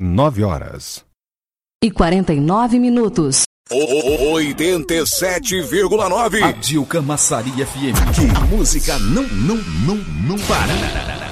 9h49. 87,9. Rádio Camaçari FM. Que a música não para.